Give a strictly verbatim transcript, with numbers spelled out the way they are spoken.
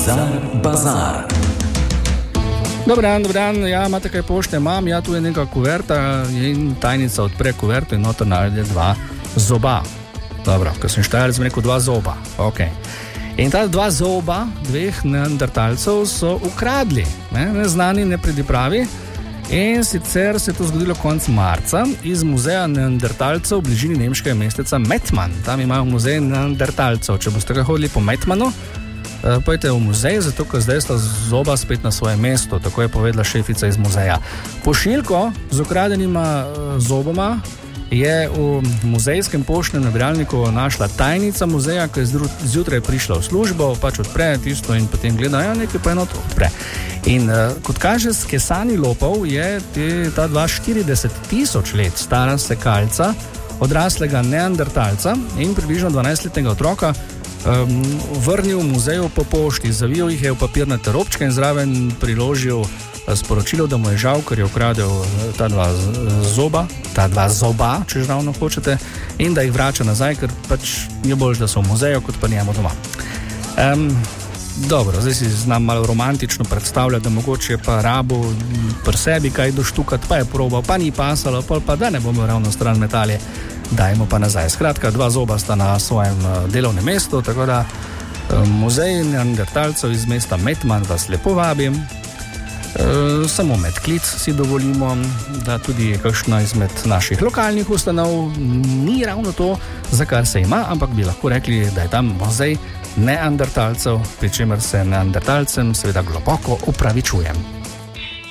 Bizar Bazar. Dobar dan, dobar dan, ja, imate kaj pošte, imam, ja, tu je neka kuverta in tajnica odpre kuverto in noter najde dva zoba. Dobro, ko sem štajal, sem rekel dva zoba, ok. In ta dva zoba, dveh neandertalcev, so ukradli, ne, neznani, nepridipravi. In sicer se je to zgodilo konec marca iz muzeja neandertalcev v bližini nemškega mesteca Mettmann. Tam imajo muzej neandertalcev. Če boste ga hodili po Mettmannu, pojdite v muzej, zato ker zdaj sta zoba spet na svoje mesto, tako je povedala šefica iz muzeja. Pošiljko z ukradenima zoboma je v muzejskem poštnem nabiralniku našla tajnica muzeja, ki je zjutraj prišla v službo, pač odpre tisto in potem gleda, ja, nekaj pa eno to odpre. In uh, kot kaže, skesani lopov je te, ta dva štirideset tisoč let stara sekalca, odraslega neandertalca in približno dvanajstletnega otroka um, vrnil v muzeju po pošti, zavijal jih je v papirnate robčke in zraven priložil sporočilo, da mu je žal, ker je ukradel ta dva zoba, ta dva zoba, če ravno hočete, in da jih vrača nazaj, ker pač je bolj, da so v muzeju, kot pa njemu doma. Um, dobro, zdaj si znam malo romantično predstavljati, da mogoče pa rabo pri sebi kaj doštukati, pa je probal, pa ni pasalo, pa da ne bomo ravno stran metalje, dajmo pa nazaj. Skratka, dva zoba sta na svojem delovnem mestu, tako da muzej neandertalcev iz mesta Mettmann vas lepo vabim. E, samo med klic si dovolimo, da tudi kakšna izmed naših lokalnih ustanov ni ravno to, za kar se ima, ampak bi lahko rekli, da je tam muzej neandertalcev, pri čemer se neandertalcem seveda globoko opravičujem.